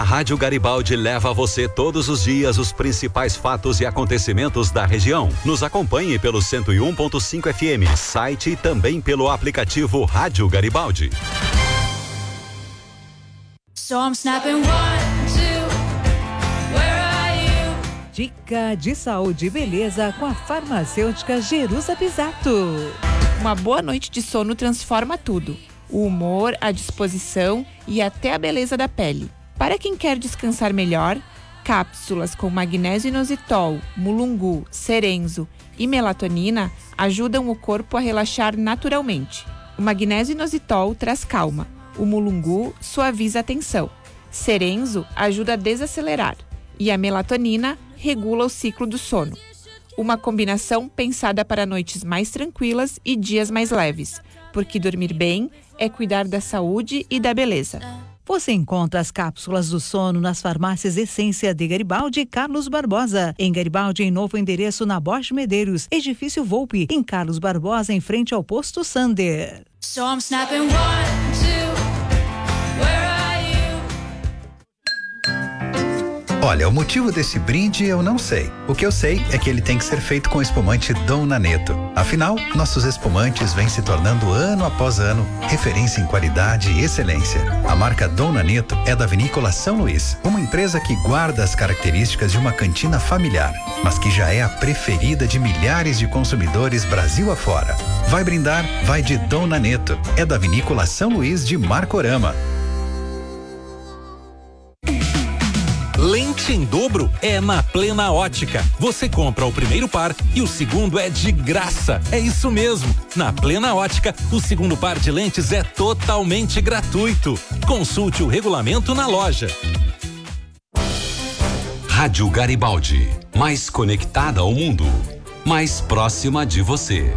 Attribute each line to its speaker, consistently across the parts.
Speaker 1: Rádio Garibaldi leva a você todos os dias os principais fatos e acontecimentos da região. Nos acompanhe pelo 101.5 FM, site e também pelo aplicativo Rádio Garibaldi.
Speaker 2: Dica de saúde e beleza com a farmacêutica Jerusa Pisato.
Speaker 3: Uma boa noite de sono transforma tudo: o humor, a disposição e até a beleza da pele. Para quem quer descansar melhor, cápsulas com magnésio inositol, mulungu, cerenzo e melatonina ajudam o corpo a relaxar naturalmente. O magnésio inositol traz calma, o mulungu suaviza a tensão, cerenzo ajuda a desacelerar e a melatonina regula o ciclo do sono. Uma combinação pensada para noites mais tranquilas e dias mais leves, porque dormir bem é cuidar da saúde e da beleza.
Speaker 2: Você encontra as cápsulas do sono nas farmácias Essência de Garibaldi e Carlos Barbosa. Em Garibaldi, em novo endereço na Borges Medeiros, Edifício Volpe. Em Carlos Barbosa, em frente ao posto Sander.
Speaker 4: So I'm snapping 1, 2, where are you?
Speaker 5: Olha, o motivo desse brinde eu não sei. O que eu sei é que ele tem que ser feito com espumante Dom Naneto. Afinal, nossos espumantes vêm se tornando ano após ano referência em qualidade e excelência. A marca Dom Naneto é da Vinícola São Luís, uma empresa que guarda as características de uma cantina familiar, mas que já é a preferida de milhares de consumidores Brasil afora. Vai brindar? Vai de Dom Naneto. É da Vinícola São Luís de Marcorama.
Speaker 6: Lente em dobro é na Plena Ótica. Você compra o primeiro par e o segundo é de graça. É isso mesmo. Na Plena Ótica, o segundo par de lentes é totalmente gratuito. Consulte o regulamento na loja.
Speaker 1: Rádio Garibaldi, mais conectada ao mundo, mais próxima de você.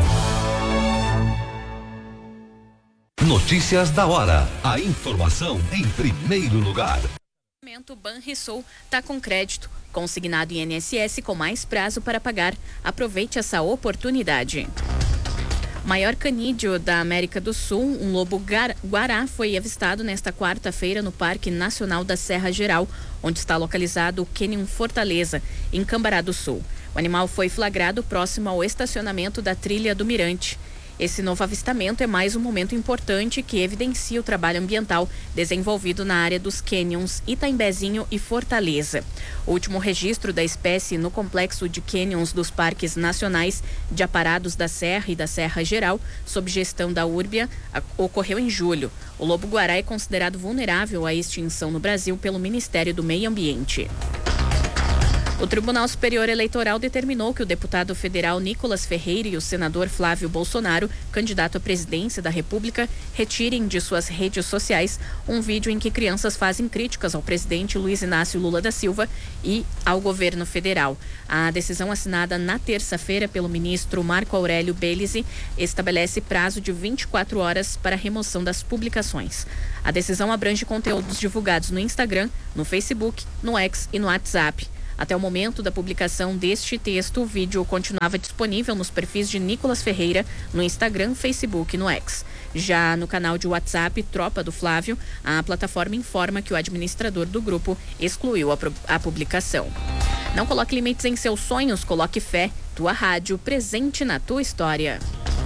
Speaker 1: Notícias da hora. A informação em primeiro lugar.
Speaker 7: O Banrisul está com crédito consignado em INSS com mais prazo para pagar. Aproveite essa oportunidade. Maior canídeo da América do Sul, um lobo guará, foi avistado nesta quarta-feira no Parque Nacional da Serra Geral, onde está localizado o Canyon Fortaleza, em Cambará do Sul. O animal foi flagrado próximo ao estacionamento da Trilha do Mirante. Esse novo avistamento é mais um momento importante que evidencia o trabalho ambiental desenvolvido na área dos cânions Itaimbezinho e Fortaleza. O último registro da espécie no complexo de cânions dos Parques Nacionais de Aparados da Serra e da Serra Geral, sob gestão da Úrbia, ocorreu em julho. O lobo-guará é considerado vulnerável à extinção no Brasil pelo Ministério do Meio Ambiente. O Tribunal Superior Eleitoral determinou que o deputado federal Nicolas Ferreira e o senador Flávio Bolsonaro, candidato à presidência da República, retirem de suas redes sociais um vídeo em que crianças fazem críticas ao presidente Luiz Inácio Lula da Silva e ao governo federal. A decisão assinada na terça-feira pelo ministro Marco Aurélio Belize estabelece prazo de 24 horas para a remoção das publicações. A decisão abrange conteúdos divulgados no Instagram, no Facebook, no X e no WhatsApp. Até o momento da publicação deste texto, o vídeo continuava disponível nos perfis de Nicolas Ferreira no Instagram, Facebook e no X. Já no canal de WhatsApp Tropa do Flávio, a plataforma informa que o administrador do grupo excluiu a publicação. Não coloque limites em seus sonhos, coloque fé. Tua rádio, presente na tua história.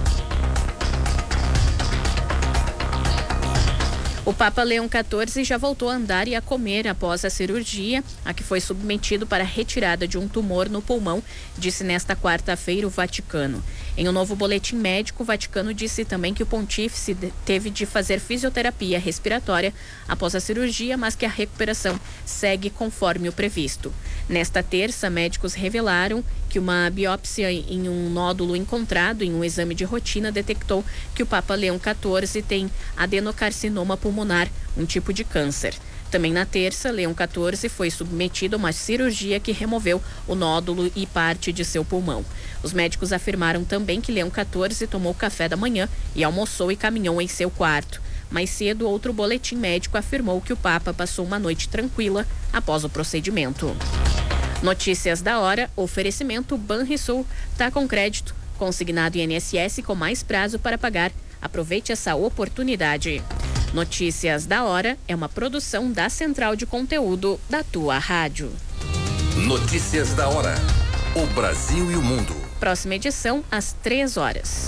Speaker 7: O Papa Leão XIV já voltou a andar e a comer após a cirurgia, a que foi submetido para a retirada de um tumor no pulmão, disse nesta quarta-feira o Vaticano. Em um novo boletim médico, o Vaticano disse também que o pontífice teve de fazer fisioterapia respiratória após a cirurgia, mas que a recuperação segue conforme o previsto. Nesta terça, médicos revelaram que uma biópsia em um nódulo encontrado em um exame de rotina detectou que o Papa Leão XIV tem adenocarcinoma pulmonar, um tipo de câncer. Também na terça, Leão XIV foi submetido a uma cirurgia que removeu o nódulo e parte de seu pulmão. Os médicos afirmaram também que Leão XIV tomou café da manhã e almoçou e caminhou em seu quarto. Mais cedo, outro boletim médico afirmou que o Papa passou uma noite tranquila após o procedimento. Notícias da hora, oferecimento Banrisul, tá com crédito, consignado INSS com mais prazo para pagar. Aproveite essa oportunidade. Notícias da Hora é uma produção da Central de Conteúdo da tua rádio.
Speaker 8: Notícias da Hora. O Brasil e o mundo.
Speaker 7: Próxima edição às 3 horas.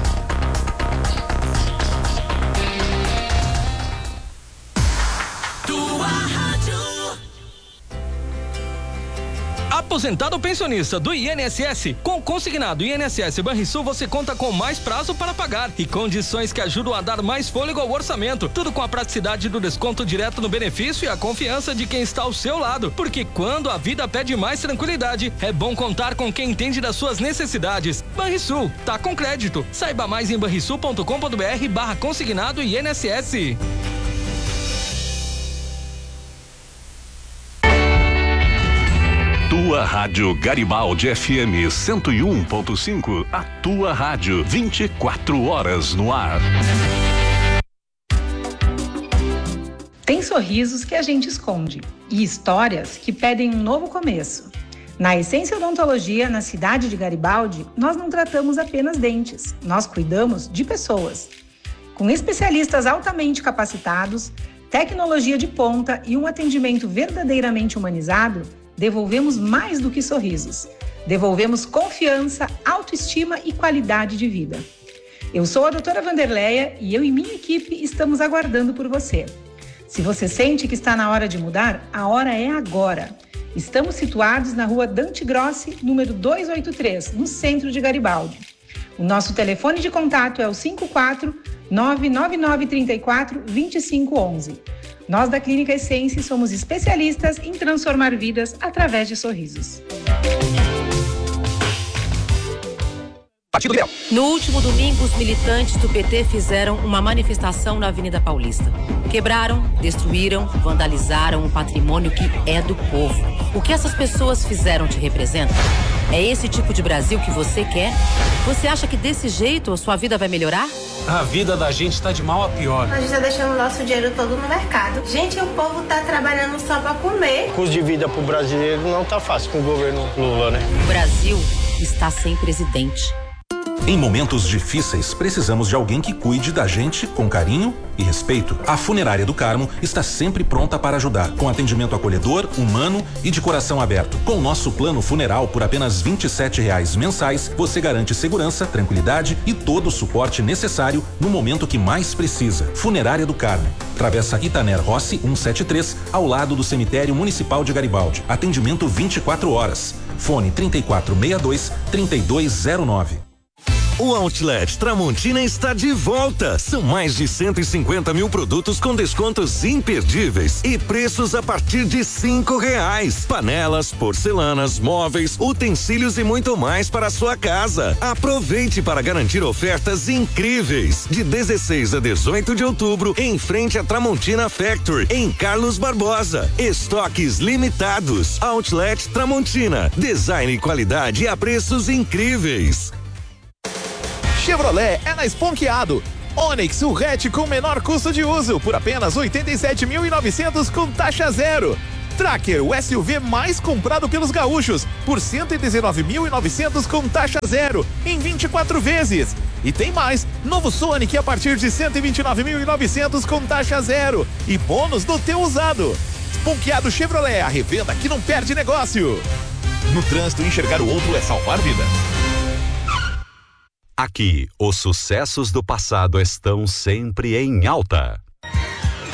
Speaker 9: Aposentado ou pensionista do INSS, com o consignado INSS Banrisul você conta com mais prazo para pagar e condições que ajudam a dar mais fôlego ao orçamento. Tudo com a praticidade do desconto direto no benefício e a confiança de quem está ao seu lado. Porque quando a vida pede mais tranquilidade, é bom contar com quem entende das suas necessidades. Banrisul, tá com crédito. Saiba mais em banrisul.com.br/consignado INSS.
Speaker 1: Tua Rádio Garibaldi FM 101.5. A tua rádio 24 horas no ar.
Speaker 10: Tem sorrisos que a gente esconde e histórias que pedem um novo começo. Na Essência Odontologia, na cidade de Garibaldi, nós não tratamos apenas dentes, nós cuidamos de pessoas. Com especialistas altamente capacitados, tecnologia de ponta e um atendimento verdadeiramente humanizado, devolvemos mais do que sorrisos. Devolvemos confiança, autoestima e qualidade de vida. Eu sou a doutora Vanderleia e eu e minha equipe estamos aguardando por você. Se você sente que está na hora de mudar, a hora é agora. Estamos situados na rua Dante Grossi, número 283, no centro de Garibaldi. O nosso telefone de contato é o 54-99934-2511. Nós da Clínica Essência somos especialistas em transformar vidas através de sorrisos.
Speaker 11: Partido Liberal. No último domingo, os militantes do PT fizeram uma manifestação na Avenida Paulista. Quebraram, destruíram, vandalizaram um patrimônio que é do povo. O que essas pessoas fizeram te representa? É esse tipo de Brasil que você quer? Você acha que desse jeito a sua vida vai melhorar?
Speaker 12: A vida da gente está de mal a pior.
Speaker 13: A gente tá deixando o nosso dinheiro todo no mercado. Gente, o povo tá trabalhando só para comer.
Speaker 14: O custo de vida pro brasileiro não tá fácil com o governo Lula, né?
Speaker 11: O Brasil está sem presidente.
Speaker 6: Em momentos difíceis, precisamos de alguém que cuide da gente com carinho e respeito. A Funerária do Carmo está sempre pronta para ajudar, com atendimento acolhedor, humano e de coração aberto. Com o nosso plano funeral por apenas R$ 27,00 mensais, você garante segurança, tranquilidade e todo o suporte necessário no momento que mais precisa. Funerária do Carmo, Travessa Itaner Rossi 173, ao lado do Cemitério Municipal de Garibaldi. Atendimento 24 horas. Fone 3462-3209.
Speaker 15: O Outlet Tramontina está de volta. São mais de 150 mil produtos com descontos imperdíveis e preços a partir de R$5. Panelas, porcelanas, móveis, utensílios e muito mais para a sua casa. Aproveite para garantir ofertas incríveis. De 16 a 18 de outubro, em frente à Tramontina Factory, em Carlos Barbosa. Estoques limitados. Outlet Tramontina. Design e qualidade a preços incríveis.
Speaker 16: Chevrolet é na Esponqueado. Onix, o hatch com menor custo de uso, por apenas 87.900 com taxa zero. Tracker, o SUV mais comprado pelos gaúchos, por 119.900 com taxa zero, em 24 vezes. E tem mais, novo Sonic a partir de 129.900 com taxa zero e bônus do teu usado. Esponqueado Chevrolet, a revenda que não perde negócio. No trânsito, enxergar o outro é salvar vidas.
Speaker 1: Aqui, os sucessos do passado estão sempre em alta.